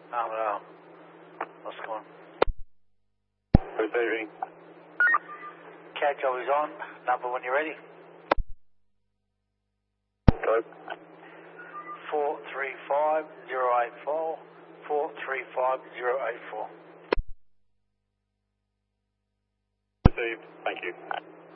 What's going on? Receiving. Cat job is on. Number when you're ready. Go. 435084. 435084. Received. Thank you.